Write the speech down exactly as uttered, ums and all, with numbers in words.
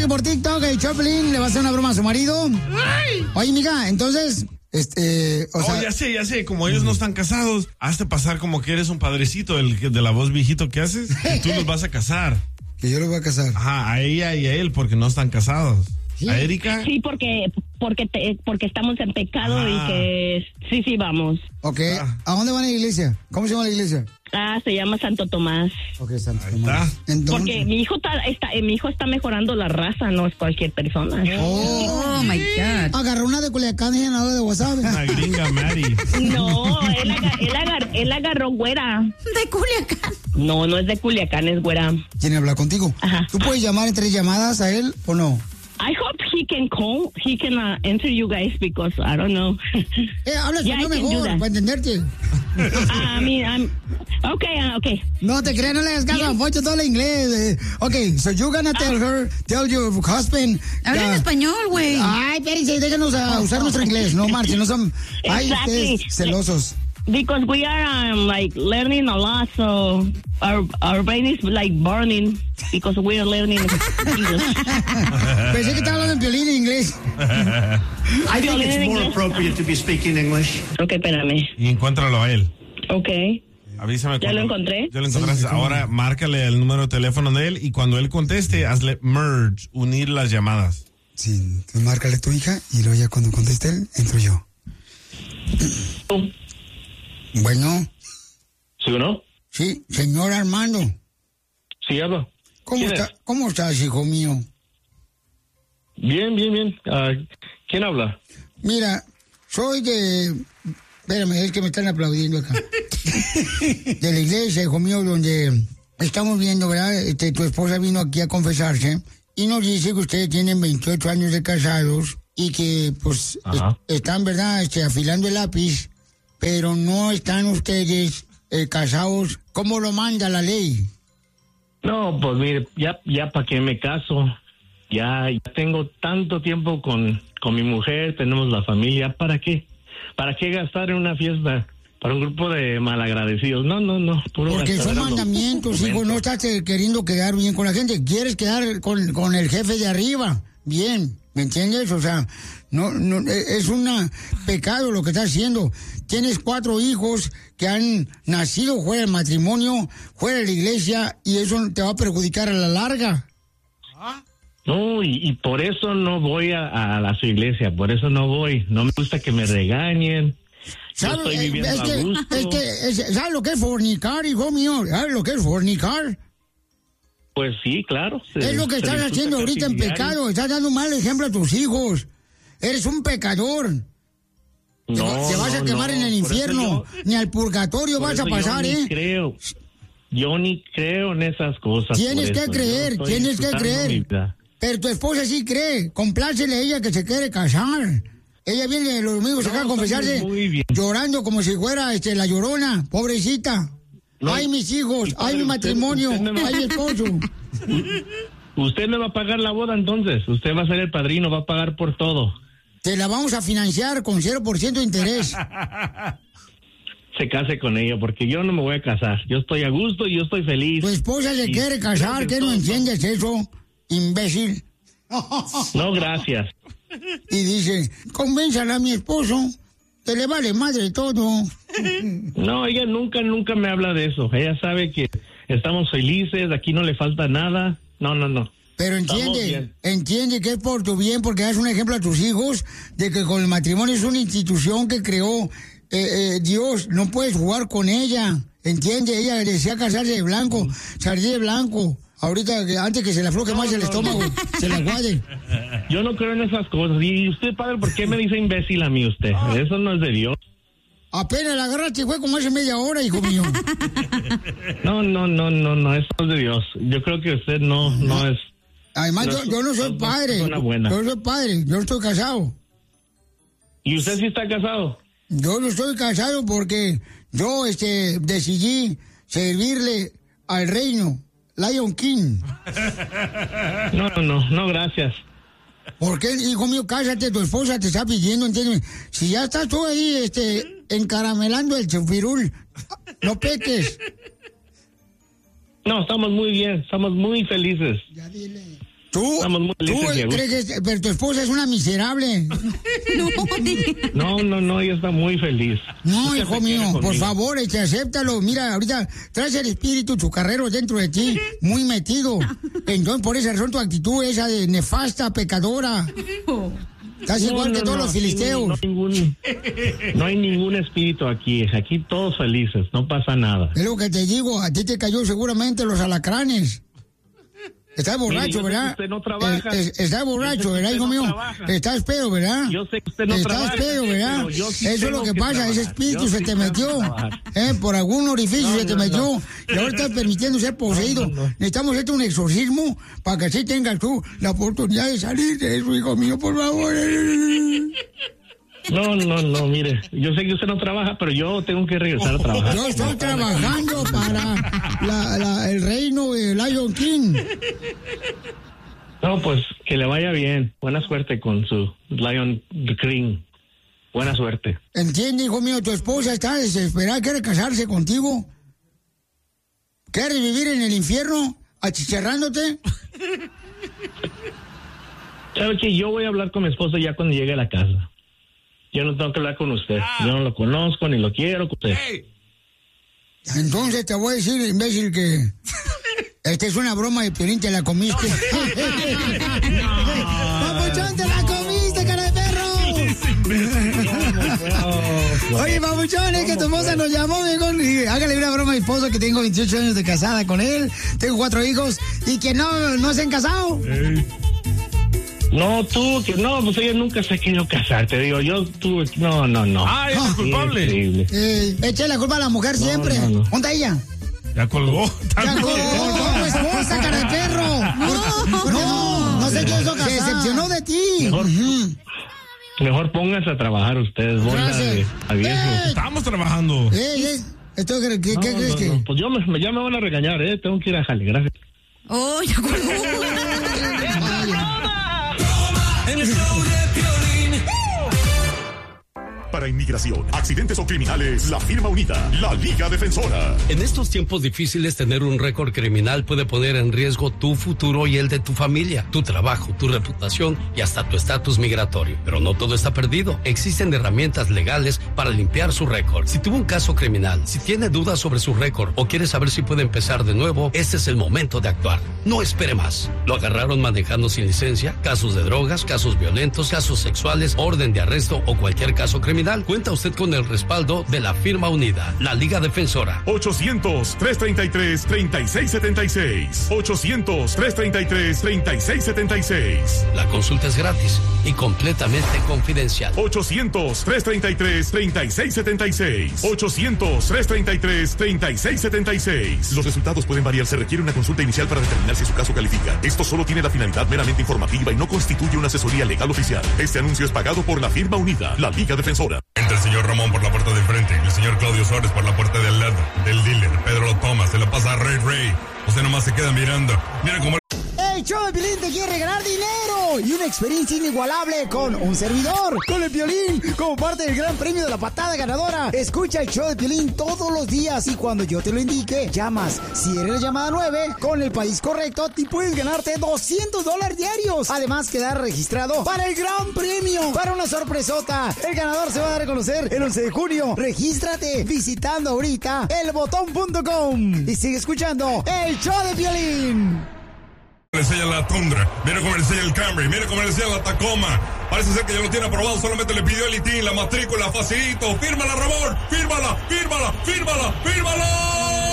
mensaje por TikTok. El Choplin le va a hacer una broma a su marido. Ay. Oye, mija, entonces, este, o oh, sea... ya sé, ya sé, como ellos no están casados, hazte pasar como que eres un padrecito el de la voz viejito que haces y tú los vas a casar. Que yo los voy a casar. Ajá, a ella y a él porque no están casados. ¿Sí? ¿A Erika? Sí, porque porque te, porque estamos en pecado ah. y que sí, sí, vamos. Ok, ah. ¿a dónde van a la iglesia? ¿Cómo se llama la iglesia? Ah, se llama Santo Tomás. Ok, Santo Ahí Tomás. está. Entonces... Porque mi hijo está, está, eh, mi hijo está mejorando la raza, no es cualquier persona. Oh, Oh, my God. agarró una de Culiacán y llenado de wasabi. Una gringa, Mary. No, él, agar, él, agar, él agarró güera. De Culiacán. No, no es de Culiacán, es güera. ¿Quién habla contigo? Ajá. ¿Tú puedes llamar en tres llamadas a él o no? I hope he can call, he can uh, answer you guys because I don't know. Eh, habla Yeah, español I can do mejor, that. para entenderte. I mean, I'm, okay, uh, okay. No te creas, no le hagas caso a Poncho, todo el inglés. Eh. Ok, so you're gonna tell her, tell your husband. Habla en uh, español, güey. Ay, espérense, déjenos uh, usar nuestro inglés. No marchen, no son. Ay, Exactly. ustedes celosos. Because we are um, like learning a lot, so our our brain is like burning because we are learning English. Pensé que estaba hablando en violín en inglés. I think it's more appropriate to be speaking English. Okay, espérame. Y encuéntralo a él. Okay. Avísame. ¿Ya cuando- lo encontré? Ya lo encontraste. Sí, sí, Ahora márcale el número de teléfono de él y cuando él conteste, hazle merge, unir las llamadas. Sí, entonces márcale a tu hija y luego ya cuando conteste él, entro yo. Oh. Bueno, ¿Sí o no? sí, señor Armando. Sí, habla. ¿Cómo, ¿Quién está, es? ¿Cómo estás, hijo mío? Bien, bien, bien. Ah, ¿Quién habla? Mira, soy de... Espérame, es que me están aplaudiendo acá. De la iglesia, hijo mío, donde estamos viendo, ¿verdad? Este, tu esposa vino aquí a confesarse y nos dice que ustedes tienen veintiocho años de casados y que, pues, Ajá. es- están, ¿verdad? Este, afilando el lápiz, pero no están ustedes eh, casados como lo manda la ley. No, pues mire, ya, ya para qué me caso. Ya, ya tengo tanto tiempo con, con mi mujer, tenemos la familia. ¿Para qué? ¿Para qué gastar en una fiesta para un grupo de malagradecidos? No, no, no. Puro Porque son gastadero, mandamientos, no. hijo, no estás eh, queriendo quedar bien con la gente, quieres quedar con, con el jefe de arriba, bien, ¿me entiendes? O sea, no, no, eh, es un pecado lo que estás haciendo. Tienes cuatro hijos que han nacido fuera del matrimonio, fuera de la iglesia, y eso te va a perjudicar a la larga. No, y, y por eso no voy a, a la su iglesia, por eso no voy. No me gusta que me regañen. Yo ¿Sabes? estoy Eh, viviendo es a que, gusto. es que, es- ¿sabes lo que es fornicar, hijo mío? ¿Sabes lo que es fornicar? Pues sí, claro. se- Es lo que se estás disfruta haciendo casi ahorita en diario. pecado, estás dando un mal ejemplo a tus hijos. Eres un pecador. Te, No, va- te vas a no, quemar no, en el por eso infierno, yo- ni al purgatorio por vas a eso pasar, yo ni ¿eh? creo. Yo ni creo en esas cosas. Tienes por que eso. creer, Yo estoy tienes que disfrutando creer. mi vida. Pero tu esposa sí cree, complácele a ella que se quiere casar. Ella viene los domingos acá a No, confesarse, estamos muy bien. llorando como si fuera este, la llorona, pobrecita. No, ay, mis hijos, y padre, ay, mi usted- matrimonio, usted no me- ay, mi esposo. Usted me va a pagar la boda entonces. Usted va a ser el padrino, va a pagar por todo. Te la vamos a financiar con cero por ciento de interés. Se case con ella, porque yo no me voy a casar. Yo estoy a gusto y yo estoy feliz. Tu esposa se Y quiere casar, creo ¿qué no todos- entiendes eso, imbécil? No, gracias. Y dice, convénzala a mi esposo, que le vale madre todo. No, ella nunca, nunca me habla de eso. Ella sabe que estamos felices, aquí no le falta nada. No, no, no. Pero Estamos entiende, bien. entiende que es por tu bien, porque das un ejemplo a tus hijos de que con el matrimonio es una institución que creó eh, eh, Dios, no puedes jugar con ella. Entiende, ella desea casarse de blanco, salir de blanco. Ahorita, que antes que se le afloje más el estómago, se le aguade. Yo no creo en esas cosas. Y usted, padre, ¿por qué me dice imbécil a mí usted? Eso no es de Dios. Apenas la agarraste, fue como hace media hora, hijo mío. No, no, no, no, no, eso no es de Dios. Yo creo que usted no, no es... Además, No, yo, yo no soy no, padre. persona buena. Yo soy padre, yo estoy casado. ¿Y usted sí está casado? Yo no estoy casado porque yo este, decidí servirle al reino, Lion King. No, no, no, no, gracias. ¿Por qué, hijo mío, cásate, tu esposa te está pidiendo, entiéndeme? Si ya estás tú ahí, este, encaramelando el chupirul, no peques. No, estamos muy bien, estamos muy felices. Ya dile. Tú, Estamos muy tú felices y a gusto. crees que, pero tu esposa es una miserable. No, no, no, ella está muy feliz. No, Usted hijo se mío, quiere por conmigo. favor, este, acéptalo. Mira, ahorita traes el espíritu chucarrero dentro de ti, muy metido. Entonces, por esa razón, tu actitud esa de nefasta, pecadora. Estás No, igual no, que todos no, los aquí filisteos. No, hay ningún, no hay ningún espíritu aquí. Aquí todos felices, no pasa nada. Es lo que te digo, a ti te cayó seguramente los alacranes. Estás borracho, Mire, yo sé que ¿verdad? usted no trabaja. Es- es- estás borracho, Yo sé que ¿verdad, usted hijo no mío? trabaja. Estás pedo, ¿verdad? Yo sé que usted no Estás trabaja, pedo, ¿verdad? pero yo sí Eso es lo tengo que que pasa, ese trabajar. espíritu Yo se sí te tengo que metió. trabajar. ¿Eh? Por algún orificio No, se te no, metió. no. Y ahora estás permitiendo ser poseído. No, no, no. Necesitamos hacerte un exorcismo para que así tengas tú la oportunidad de salir de eso, hijo mío, por favor. No, no, no, mire, yo sé que usted no trabaja, pero yo tengo que regresar a trabajar. Yo estoy trabajando para la- la- el reino de Lion King. No, pues que le vaya bien. Buena suerte con su Lion King. Buena suerte. ¿Entiende, hijo mío? Tu esposa está desesperada, quiere casarse contigo. ¿Quieres vivir en el infierno achicharrándote? ¿Sabe que yo voy a hablar con mi esposa ya cuando llegue a la casa? Yo no tengo que hablar con usted. Yo no lo conozco ni lo quiero con usted. Entonces te voy a decir, imbécil, que esta es una broma de Piolín, te la comiste. ¡Papuchón, te la comiste, cara de perro! Oye, papuchón, es que tu esposa nos llamó, viejo, y hágale una broma a mi esposo que tengo veintiocho años de casada con él, tengo cuatro hijos y que no, no se han casado. No, tú, que no, pues ella nunca se ha querido casar, te digo, yo, tú, no, no, no. Ah, ella es Sí, culpable. increíble. Eh, echa la culpa a la mujer siempre. no, no. ¿Dónde está ella? Ya colgó. ¡Ya colgó tu esposa, cara de perro! No, no, no se quiso casar. Se decepcionó de ti. Mejor, mejor pónganse a trabajar ustedes, bola Gracias. de a viejos. ¡Ey! Estamos trabajando. ¡Ey, ey! Esto, ¿Qué, qué No, crees no, que...? no, pues yo me, ya me van a regañar, ¿eh? Tengo que ir a jale, gracias. Oh, ya colgó. En el show de Piolín. Para inmigración, accidentes o criminales, la firma unida, la Liga Defensora. En estos tiempos difíciles, tener un récord criminal puede poner en riesgo tu futuro y el de tu familia, tu trabajo, tu reputación y hasta tu estatus migratorio. Pero no todo está perdido. Existen herramientas legales para limpiar su récord. Si tuvo un caso criminal, si tiene dudas sobre su récord o quiere saber si puede empezar de nuevo, este es el momento de actuar. No espere más. Lo agarraron manejando sin licencia, casos de drogas, casos violentos, casos sexuales, orden de arresto o cualquier caso criminal. Cuenta usted con el respaldo de la firma unida, la Liga Defensora. ochocientos, trescientos treinta y tres, treinta y seis setenta y seis. ochocientos, trescientos treinta y tres, treinta y seis setenta y seis. La consulta es gratis y completamente confidencial. ochocientos, trescientos treinta y tres, treinta y seis setenta y seis. ochocientos, trescientos treinta y tres, treinta y seis setenta y seis. Los resultados pueden variar. Se requiere una consulta inicial para determinar si su caso califica. Esto solo tiene la finalidad meramente informativa y no constituye una asesoría legal oficial. Este anuncio es pagado por la firma unida, la Liga Defensora. Entra el señor Ramón por la puerta de enfrente, el señor Claudio Suárez por la puerta de al lado, del dealer, Pedro lo toma, se lo pasa a Ray Ray. Usted nomás se queda mirando. Mira cómo... El show de Piolín te quiere regalar dinero y una experiencia inigualable con un servidor, con el Piolín, como parte del gran premio de la patada ganadora. Escucha el show de Piolín todos los días y cuando yo te lo indique, llamas. Si eres la llamada nueve, con el país correcto, te puedes ganarte doscientos dólares diarios. Además, quedar registrado para el gran premio, para una sorpresota. El ganador se va a dar a conocer el once de junio. Regístrate visitando ahorita el botón punto com y sigue escuchando el show de Piolín. le enseña la Tundra, mira cómo le enseña el Camry, mira cómo le enseña la Tacoma. Parece ser que ya lo tiene aprobado, solamente le pidió el I T I N, la matrícula, facilito. Fírmala, Ramón, fírmala, fírmala, fírmala, fírmala.